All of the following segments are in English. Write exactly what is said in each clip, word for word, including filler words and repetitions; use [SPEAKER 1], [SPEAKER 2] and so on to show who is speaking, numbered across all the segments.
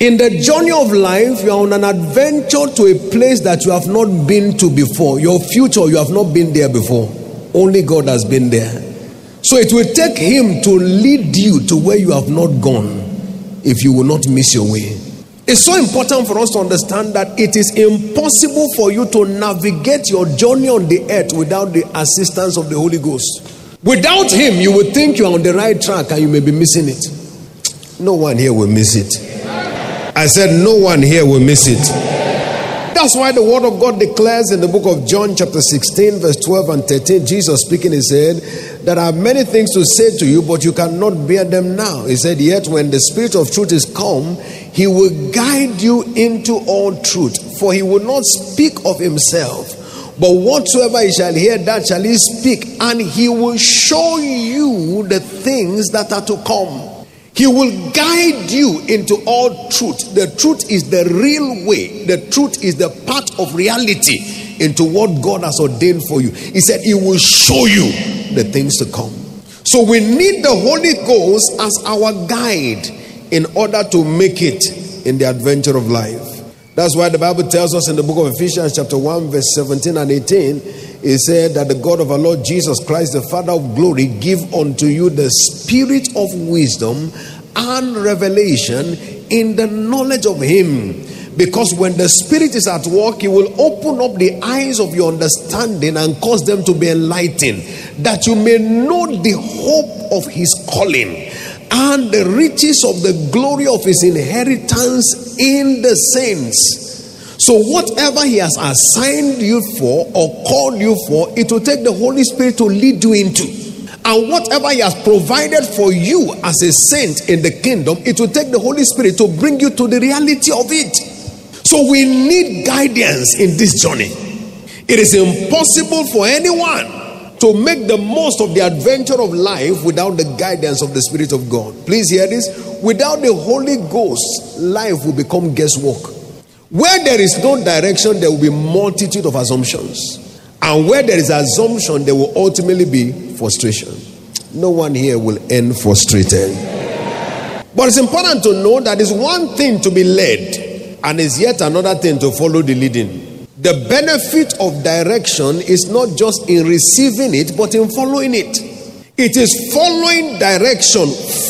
[SPEAKER 1] In the journey of life, you are on an adventure to a place that you have not been to before. Your future, you have not been there before. Only God has been there. So it will take him to lead you to where you have not gone if you will not miss your way. It's so important for us to understand that it is impossible for you to navigate your journey on the earth without the assistance of the Holy Ghost. Without him, you would think you are on the right track and you may be missing it. No one here will miss it. I said no one here will miss it. That's why the word of God declares in the book of John chapter sixteen verse twelve and thirteen, Jesus speaking, he said, there are many things to say to you, but you cannot bear them now. He said, yet when the Spirit of truth is come, he will guide you into all truth. For he will not speak of himself, but whatsoever he shall hear, that shall he speak, and he will show you the things that are to come. He will guide you into all truth. The truth is the real way. The truth is the path of reality into what God has ordained for you. He said he will show you the things to come. So we need the Holy Ghost as our guide in order to make it in the adventure of life. That's why the Bible tells us in the book of Ephesians chapter one verse seventeen and eighteen, it said that the God of our Lord Jesus Christ, the Father of glory, give unto you the spirit of wisdom and revelation in the knowledge of him. Because when the Spirit is at work, he will open up the eyes of your understanding and cause them to be enlightened, that you may know the hope of his calling and the riches of the glory of his inheritance in the saints. So whatever he has assigned you for or called you for, it will take the Holy Spirit to lead you into. And whatever he has provided for you as a saint in the kingdom, it will take the Holy Spirit to bring you to the reality of it. So we need guidance in this journey. It is impossible for anyone to make the most of the adventure of life without the guidance of the Spirit of God. Please hear this. Without the Holy Ghost, life will become guesswork. Where there is no direction, there will be multitude of assumptions. And where there is assumption, there will ultimately be frustration. No one here will end frustrated. But it's important to know that it's one thing to be led, and it's yet another thing to follow the leading. The benefit of direction is not just in receiving it, but in following it. It is following direction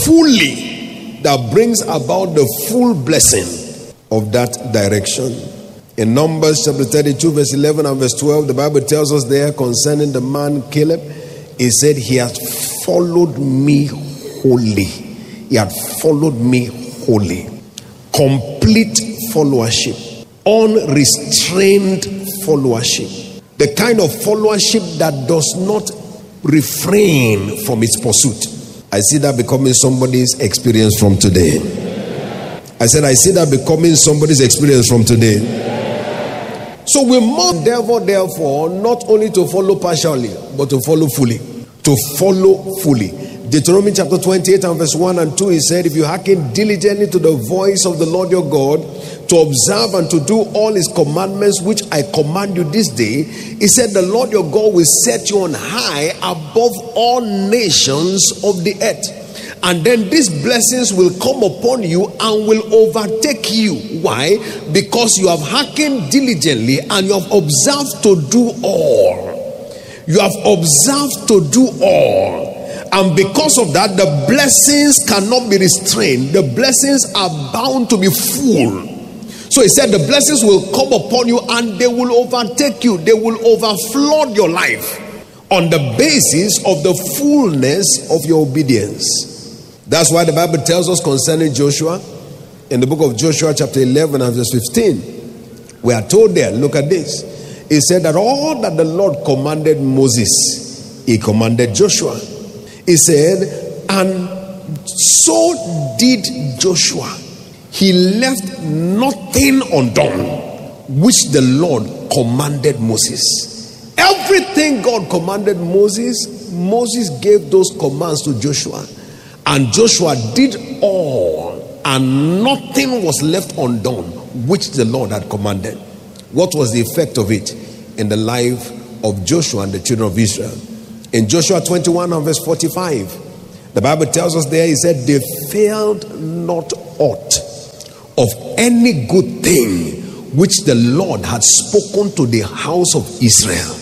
[SPEAKER 1] fully that brings about the full blessing of that direction. In Numbers chapter thirty-two verse eleven and verse twelve, the Bible tells us there concerning the man Caleb, he said he has followed me wholly. He had followed me wholly. Complete followership. Unrestrained followership. The kind of followership that does not refrain from its pursuit. I see that becoming somebody's experience from today. I said I see that becoming somebody's experience from today. So we must endeavor, therefore, not only to follow partially, but to follow fully. To follow fully. Deuteronomy chapter twenty-eight and verse one and two, he said, if you hearken diligently to the voice of the Lord your God, to observe and to do all his commandments which I command you this day, he said, the Lord your God will set you on high above all nations of the earth. And then these blessings will come upon you and will overtake you. Why? Because you have hearkened diligently and you have observed to do all. You have observed to do all. And because of that, the blessings cannot be restrained. The blessings are bound to be full. So he said the blessings will come upon you and they will overtake you. They will overflood your life on the basis of the fullness of your obedience. That's why the Bible tells us concerning Joshua in the book of Joshua chapter eleven and verse fifteen. We are told there, look at this. It said that all that the Lord commanded Moses, he commanded Joshua. He said, and so did Joshua. He left nothing undone which the Lord commanded Moses. Everything God commanded Moses, Moses gave those commands to Joshua. And Joshua did all, and nothing was left undone which the Lord had commanded. What was the effect of it in the life of Joshua and the children of Israel? In Joshua twenty-one and verse forty-five, the Bible tells us there, he said, they failed not aught of any good thing which the Lord had spoken to the house of Israel,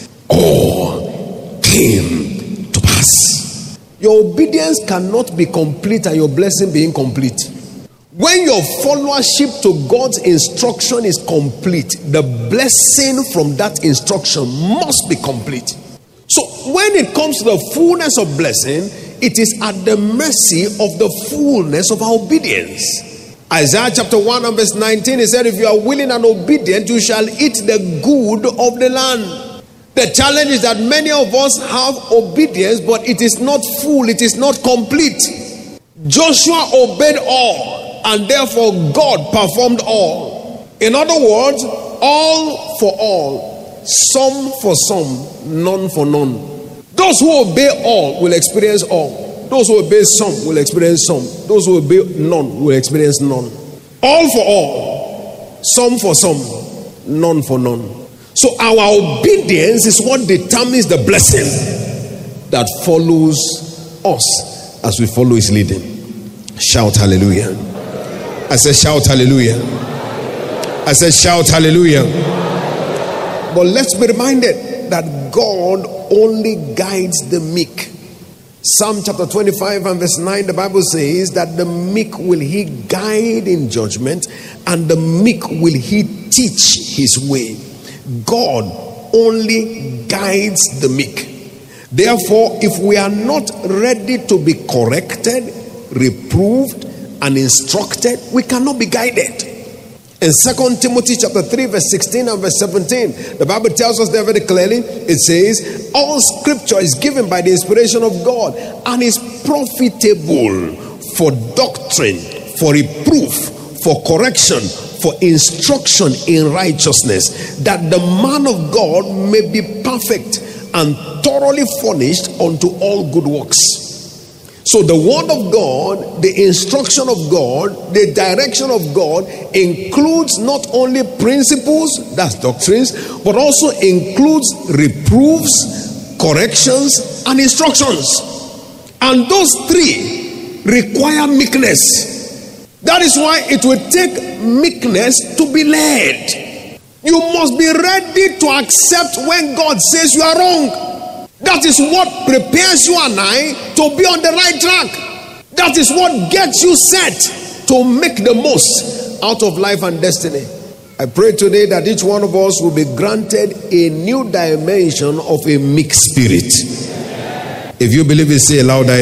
[SPEAKER 1] all came to pass. Your obedience cannot be complete and your blessing be incomplete. When your followership to God's instruction is complete, the blessing from that instruction must be complete. So when it comes to the fullness of blessing, it is at the mercy of the fullness of our obedience. Isaiah chapter one and verse nineteen, he said, if you are willing and obedient, you shall eat the good of the land. The challenge is that many of us have obedience, but it is not full, it is not complete. Joshua obeyed all, and therefore God performed all. In other words, all for all, some for some, none for none. Those who obey all will experience all. Those who obey some will experience some. Those who obey none will experience none. All for all, some for some, none for none. So our obedience is what determines the blessing that follows us as we follow his leading. Shout hallelujah. I said shout hallelujah. I said shout hallelujah. But let's be reminded that God only guides the meek. Psalm chapter twenty-five and verse nine, the Bible says that the meek will he guide in judgment, and the meek will he teach his way. God only guides the meek. Therefore, if we are not ready to be corrected, reproved, and instructed, we cannot be guided. In Second Timothy chapter three verse sixteen and verse seventeen, the Bible tells us there very clearly. It says, all scripture is given by the inspiration of God and is profitable for doctrine, for reproof, for correction, for instruction in righteousness, that the man of God may be perfect and thoroughly furnished unto all good works. So the word of God, the instruction of God, the direction of God includes not only principles, that's doctrines, but also includes reproofs, corrections, and instructions. And those three require meekness. That is why it will take meekness to be led. You must be ready to accept when God says you are wrong. That is what prepares you and I to be on the right track. That is what gets you set to make the most out of life and destiny. I pray today that each one of us will be granted a new dimension of a meek spirit. If you believe it, say a loud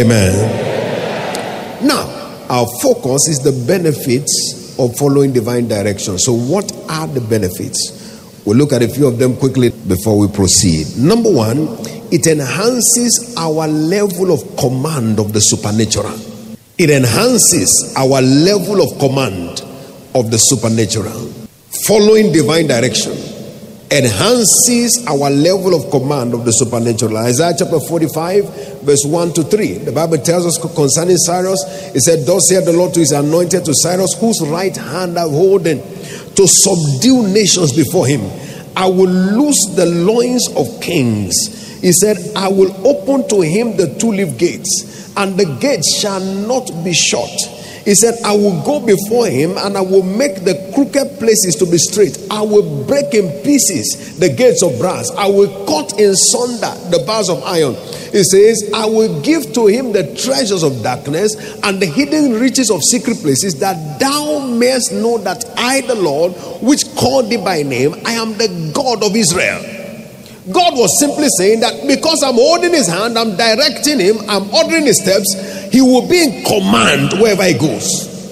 [SPEAKER 1] amen. Now, our focus is the benefits of following divine direction. So what are the benefits? We'll look at a few of them quickly before we proceed. Number one, it enhances our level of command of the supernatural. It enhances our level of command of the supernatural. Following divine direction enhances our level of command of the supernatural. Isaiah chapter forty-five, verse one to three. The Bible tells us concerning Cyrus, it said, thus saith the Lord to his anointed, to Cyrus, whose right hand I have holden, to subdue nations before him. I will loose the loins of kings. He said, I will open to him the two-leaf gates, and the gates shall not be shut. He said, I will go before him, and I will make the crooked places to be straight. I will break in pieces the gates of brass. I will cut in sunder the bars of iron. He says, I will give to him the treasures of darkness and the hidden riches of secret places, that thou mayest know that I, the Lord, which called thee by name, I am the God of Israel. God was simply saying that because I'm holding his hand, I'm directing him, I'm ordering his steps, he will be in command wherever he goes.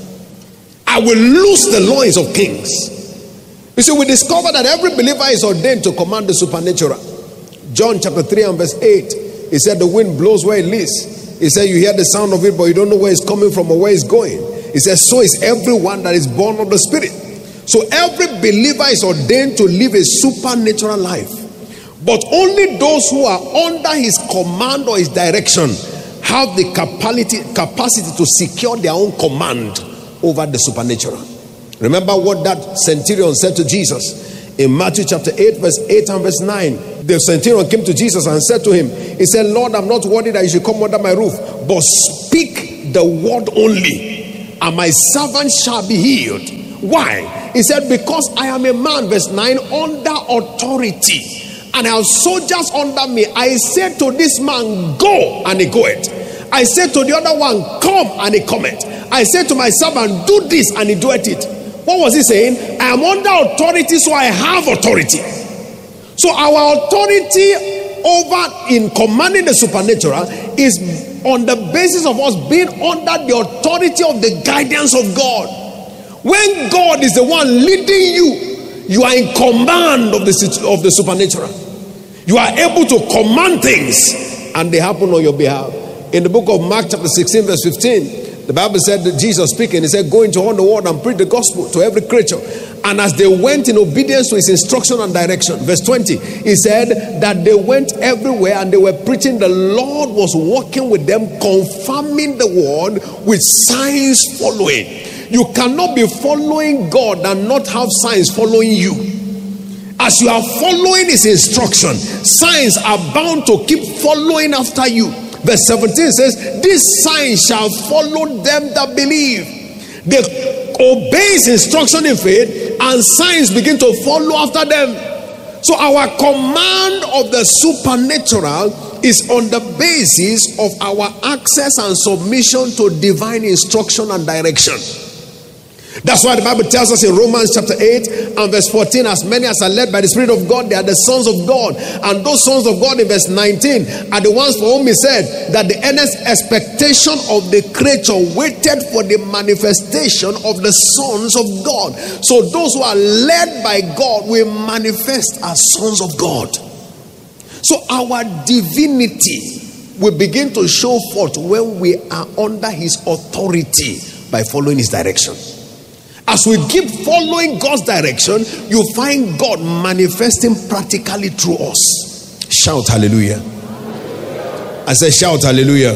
[SPEAKER 1] I will loose the loins of kings. You see, we discover that every believer is ordained to command the supernatural. John chapter three and verse eight, he said the wind blows where it lists. He said you hear the sound of it, but you don't know where it's coming from or where it's going. He says so is everyone that is born of the Spirit. So every believer is ordained to live a supernatural life. But only those who are under his command or his direction have the capacity, capacity to secure their own command over the supernatural. Remember what that centurion said to Jesus in Matthew chapter eight, verse eight and verse nine. The centurion came to Jesus and said to him, he said, Lord, I'm not worthy that you should come under my roof, but speak the word only, and my servant shall be healed Why? He said, because I am a man, verse nine, under authority, and I have soldiers under me. I said to this man, go, and he goeth. I said to the other one, come, and he cometh. I said to my servant, do this, and he doeth it. What was he saying? I am under authority, so I have authority. So our authority over in commanding the supernatural is on the basis of us being under the authority of the guidance of God. When God is the one leading you, you are in command of the, of the supernatural. You are able to command things and they happen on your behalf. In the book of Mark chapter sixteen verse fifteen, the Bible said that Jesus speaking, he said, go into all the world and preach the gospel to every creature. And as they went in obedience to his instruction and direction, verse twenty, he said that they went everywhere and they were preaching. The Lord was working with them, confirming the word with signs following. You cannot be following God and not have signs following you. As you are following his instruction, signs are bound to keep following after you. Verse seventeen says, this sign shall follow them that believe. They obey his instruction in faith, and signs begin to follow after them. So our command of the supernatural is on the basis of our access and submission to divine instruction and direction. That's why the Bible tells us in Romans chapter eight and verse fourteen, as many as are led by the Spirit of God, they are the sons of God. And those sons of God in verse nineteen are the ones for whom he said that the earnest expectation of the creature waited for the manifestation of the sons of God. So those who are led by God will manifest as sons of God. So our divinity will begin to show forth when we are under his authority by following his direction. As we keep following God's direction, you find God manifesting practically through us. Shout hallelujah. I say shout hallelujah.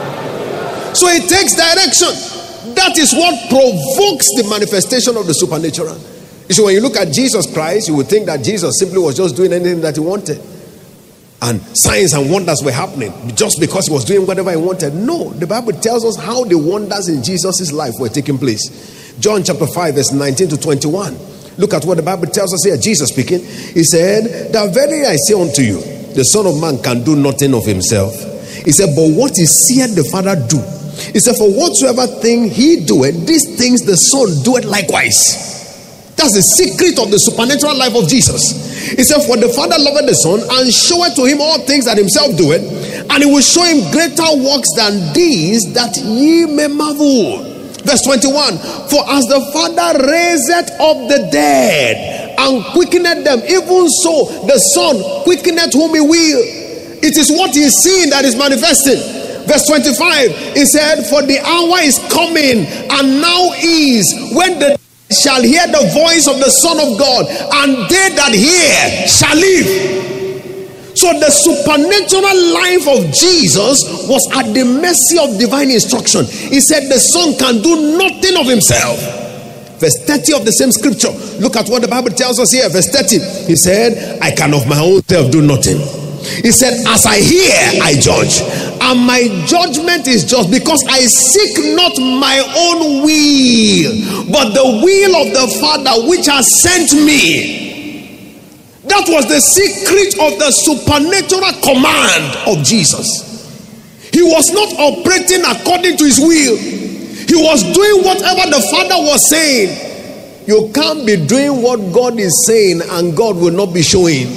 [SPEAKER 1] So it takes direction. That is what provokes the manifestation of the supernatural. So when you look at Jesus Christ, you would think that Jesus simply was just doing anything that he wanted. And signs and wonders were happening just because he was doing whatever he wanted. No, the Bible tells us how the wonders in Jesus' life were taking place. John chapter five verse nineteen to twenty-one. Look at what the Bible tells us here. Jesus speaking. He said, that verily I say unto you, the Son of Man can do nothing of himself. He said, but what he seeth the Father do. He said, for whatsoever thing he doeth, these things the Son doeth likewise. That's the secret of the supernatural life of Jesus. He said, for the Father loveth the Son and showeth to him all things that himself doeth, and he will show him greater works than these, that ye may marvel. Verse twenty-one, for as the Father raiseth up the dead and quickeneth them, even so the Son quickeneth whom he will. It is what he is seeing that is manifesting. Verse twenty-five, he said, for the hour is coming, and now is, when the dead shall hear the voice of the Son of God, and they that hear shall live. So the supernatural life of Jesus was at the mercy of divine instruction. He said the Son can do nothing of himself. Verse thirty of the same scripture. Look at what the Bible tells us here. Verse thirty. He said, I can of my own self do nothing. He said, as I hear, I judge. And my judgment is just, because I seek not my own will, but the will of the Father which has sent me. That was the secret of the supernatural command of Jesus. He was not operating according to his will. He was doing whatever the Father was saying. You can't be doing what God is saying and God will not be showing.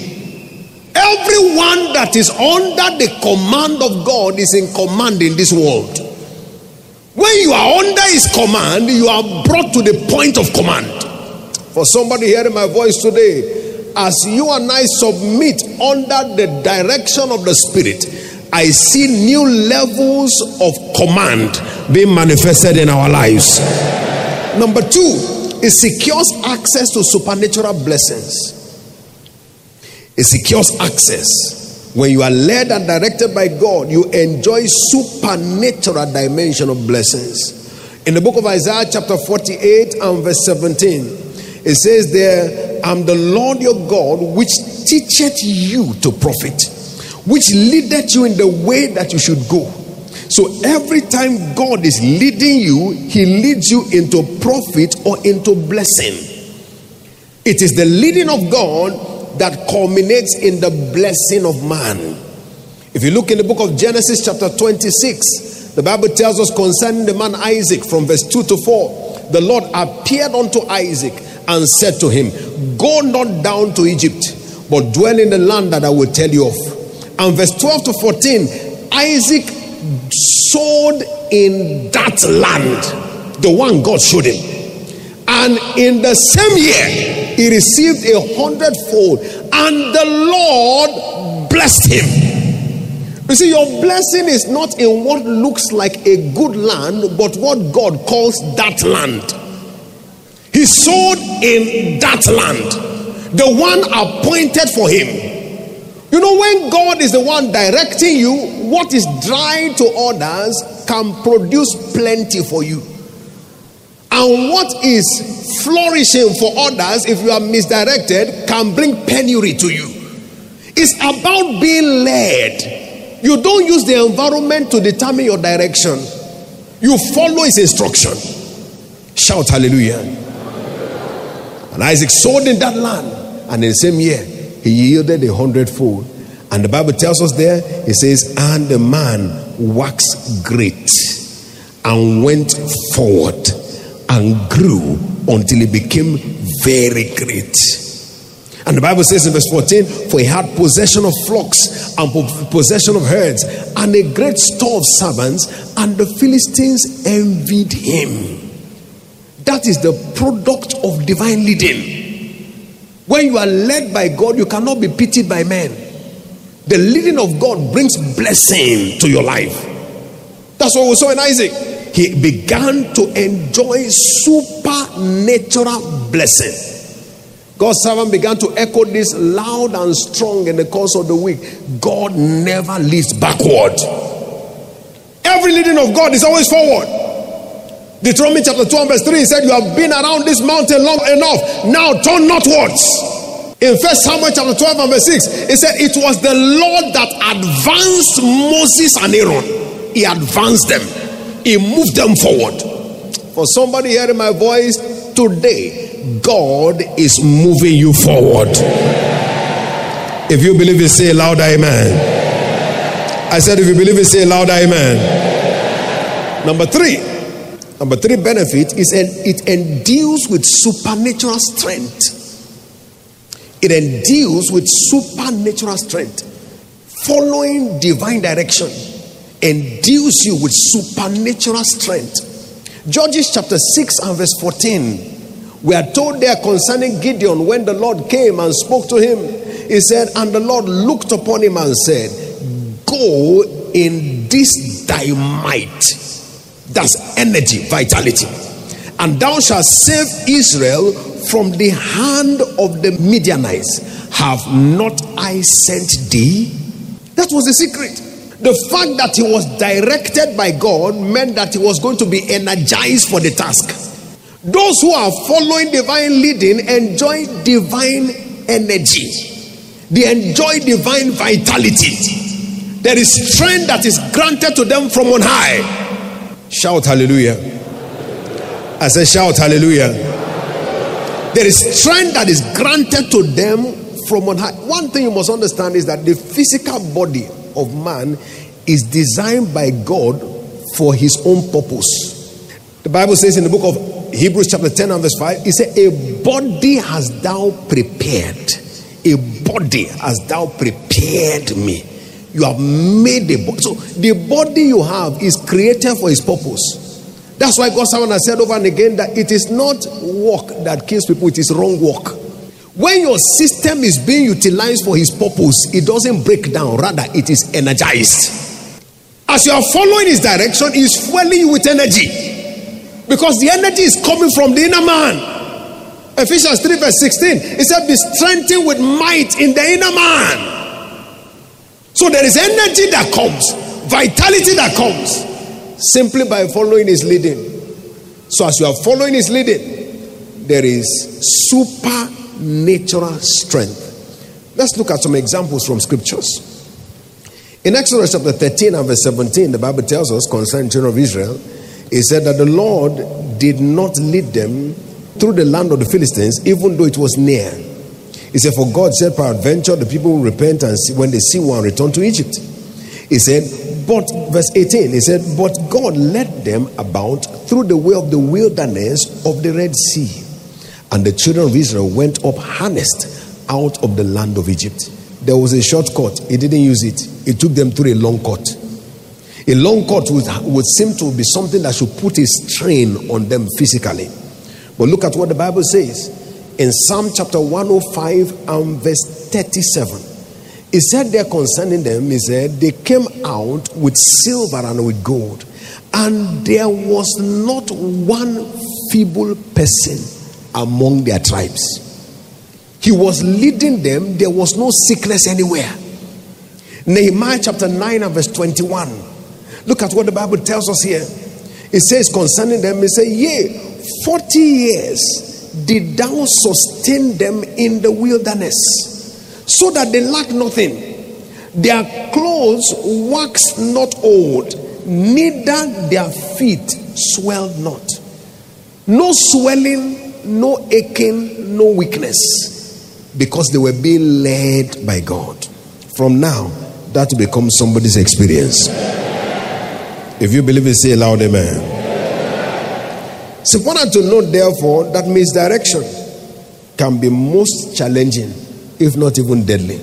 [SPEAKER 1] Everyone that is under the command of God is in command in this world. When you are under his command, you are brought to the point of command. For somebody hearing my voice today, as you and I submit under the direction of the Spirit, I see new levels of command being manifested in our lives. Number two, it secures access to supernatural blessings. It secures access. When you are led and directed by God, you enjoy supernatural dimension of blessings. In the book of Isaiah chapter forty-eight and verse seventeen, it says there, I am the Lord your God, which teacheth you to profit, which leadeth you in the way that you should go. So every time God is leading you, he leads you into profit or into blessing. It is the leading of God that culminates in the blessing of man. If you look in the book of Genesis chapter twenty-six, the Bible tells us concerning the man Isaac from verse two to four, the Lord appeared unto Isaac and said to him, go not down to Egypt, but dwell in the land that I will tell you of. And verse twelve to fourteen, Isaac sowed in that land, the one God showed him. And in the same year, he received a hundredfold, and the Lord blessed him. You see, your blessing is not in what looks like a good land, but what God calls that land. He sowed in that land, the one appointed for him. You know, when God is the one directing you, what is dry to others can produce plenty for you. And what is flourishing for others, if you are misdirected, can bring penury to you. It's about being led. You don't use the environment to determine your direction. You follow his instruction. Shout hallelujah. And Isaac sowed in that land, and in the same year he yielded a hundredfold. And the Bible tells us there, it says, and the man waxed great and went forward and grew until he became very great. And the Bible says in verse fourteen, for he had possession of flocks and possession of herds and a great store of servants, and the Philistines envied him. That is the product of divine leading. When you are led by God, you cannot be pitied by men. The leading of God brings blessing to your life. That's what we saw in Isaac. He began to enjoy supernatural blessing. God's servant began to echo this loud and strong in the course of the week. God never leads backward. Every leading of God is always forward. Deuteronomy chapter two verse three, he said, you have been around this mountain long enough. Now turn northwards. In First Samuel chapter twelve and verse six, he said, it was the Lord that advanced Moses and Aaron. He advanced them. He moved them forward. For somebody hearing my voice today, God is moving you forward. If you believe it, say loud amen. I said if you believe it, say loud amen. Number three. Number three benefit is it endues with supernatural strength. It endues with supernatural strength. Following divine direction endues you with supernatural strength. Judges chapter six and verse fourteen. We are told there concerning Gideon, when the Lord came and spoke to him, he said, and the Lord looked upon him and said, go in this thy might. That's energy, vitality. And thou shalt save Israel from the hand of the Midianites. Have not I sent thee? That was the secret. The fact that he was directed by God meant that he was going to be energized for the task. Those who are following divine leading enjoy divine energy. They enjoy divine vitality. There is strength that is granted to them from on high. Shout hallelujah. I said shout hallelujah. There is strength that is granted to them from on high. One thing you must understand is that the physical body of man is designed by God for his own purpose. The Bible says in the book of Hebrews chapter ten and verse five, it says, a body hast thou prepared. A body hast thou prepared me. You have made a body. So the body you have is created for his purpose. That's why God's servant has said over and again that it is not work that kills people, it is wrong work. When your system is being utilized for his purpose, it doesn't break down, rather it is energized. As you are following his direction, he is fueling you with energy. Because the energy is coming from the inner man. Ephesians three verse sixteen, it said, be strengthened with might in the inner man. So there is energy that comes, vitality that comes, simply by following his leading. So as you are following his leading, there is supernatural strength. Let's look at some examples from scriptures. In Exodus chapter thirteen and verse seventeen, the Bible tells us concerning the children of Israel, it said that the Lord did not lead them through the land of the Philistines, even though it was near. He said, for God said, peradventure, the people will repent and see, when they see one, return to Egypt. He said, but, verse eighteen, he said, but God led them about through the way of the wilderness of the Red Sea. And the children of Israel went up harnessed out of the land of Egypt. There was a shortcut. He didn't use it. It took them through a long cut. A long cut would, would seem to be something that should put a strain on them physically. But look at what the Bible says. In Psalm chapter one oh five and verse thirty-seven. It said there concerning them, he said, they came out with silver and with gold. And there was not one feeble person among their tribes. He was leading them. There was no sickness anywhere. Nehemiah chapter nine and verse twenty-one. Look at what the Bible tells us here. It says concerning them, it says, yea, forty years did thou sustain them in the wilderness, so that they lack nothing. Their clothes waxed not old, neither their feet swelled not. No swelling, no aching, no weakness, because they were being led by God. From now, that will become somebody's experience. If you believe it, say loud amen. It's important to note, therefore, that misdirection can be most challenging, if not even deadly.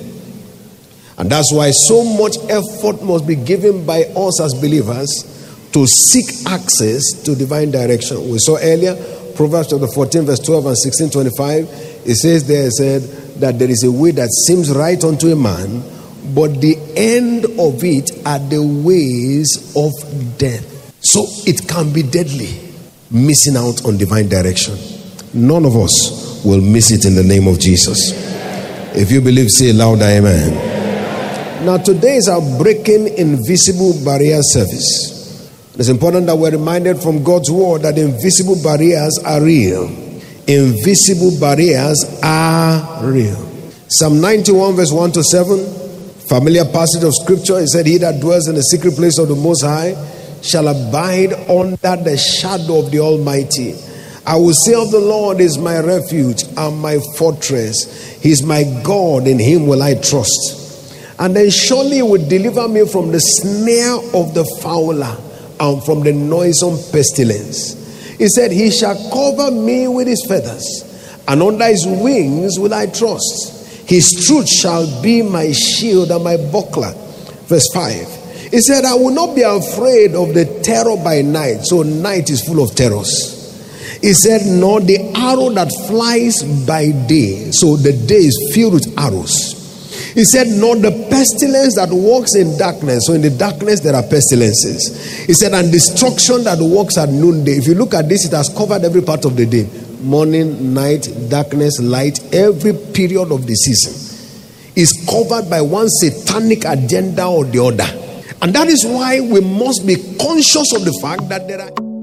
[SPEAKER 1] And that's why so much effort must be given by us as believers to seek access to divine direction. We saw earlier, Proverbs chapter fourteen, verse twelve and sixteen, twenty-five. It says there, it said that there is a way that seems right unto a man, but the end of it are the ways of death. So it can be deadly, missing out on divine direction. None of us will miss it in the name of Jesus. If you believe, say louder, amen. Now today is our Breaking Invisible Barrier service. It's important that we're reminded from God's word that invisible barriers are real. Invisible barriers are real. Psalm ninety-one verse one to seven, familiar passage of scripture. It said, he that dwells in the secret place of the Most High shall abide under the shadow of the Almighty. I will say of the Lord is my refuge and my fortress. He is my God, in him will I trust. And then surely he will deliver me from the snare of the fowler and from the noisome pestilence. He said, he shall cover me with his feathers, and under his wings will I trust. His truth shall be my shield and my buckler. Verse five. He said, I will not be afraid of the terror by night. So night is full of terrors. He said, nor the arrow that flies by day. So the day is filled with arrows. He said, nor the pestilence that walks in darkness. So in the darkness there are pestilences. He said, and destruction that walks at noonday. If you look at this, it has covered every part of the day. Morning, night, darkness, light. Every period of the season is covered by one satanic agenda or the other. And that is why we must be conscious of the fact that there are